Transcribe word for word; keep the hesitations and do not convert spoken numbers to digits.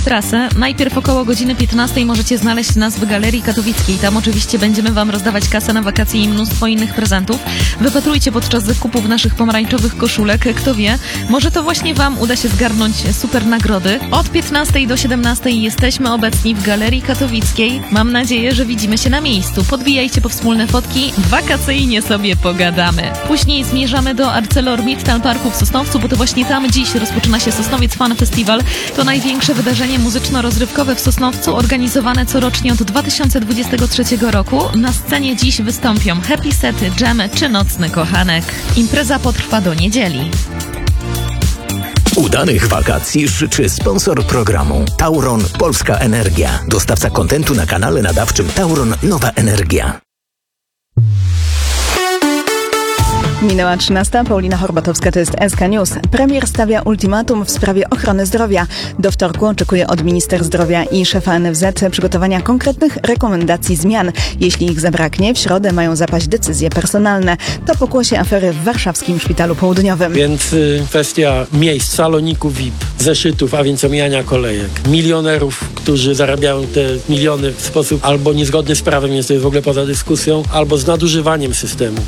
trasę. Najpierw około godziny piętnastej możecie znaleźć nas w Galerii Katowickiej. Tam oczywiście będziemy wam rozdawać kasę na wakacje i mnóstwo innych prezentów. Wypatrujcie podczas zakupów naszych pomarańczowych koszulek. Kto wie, może to właśnie wam uda się zgarnąć super nagrody. Od piętnastej do siedemnastej jesteśmy obecni w Galerii Katowickiej. Mam nadzieję, że widzimy się na miejscu. Podbijajcie po wspólne fotki, wakacyjnie sobie pogadamy. Później zmierzamy do ArcelorMittal Parku w Sosnowcu, bo to właśnie tam dziś rozpoczyna się Sosnowiec Fan Festival. To największe wydarzenie muzyczno-rozrywkowe w Sosnowcu, organizowane corocznie od dwa tysiące dwudziestego trzeciego roku. Na scenie dziś wystąpią happy sety, dżemy czy nocny kochanek. Impreza potrwa do niedzieli. Udanych wakacji życzy sponsor programu Tauron Polska Energia. Dostawca kontentu na kanale nadawczym Tauron Nowa Energia. Minęła trzynasta. Paulina Horbatowska, to jest S K News. Premier stawia ultimatum w sprawie ochrony zdrowia. Do wtorku oczekuje od minister zdrowia i szefa N F Z przygotowania konkretnych rekomendacji zmian. Jeśli ich zabraknie, w środę mają zapaść decyzje personalne. To pokłosie afery w warszawskim Szpitalu Południowym. Więc y, kwestia miejsc, saloników V I P, zeszytów, a więc omijania kolejek, milionerów, którzy zarabiają te miliony w sposób albo niezgodny z prawem, jest to w ogóle poza dyskusją, albo z nadużywaniem systemu.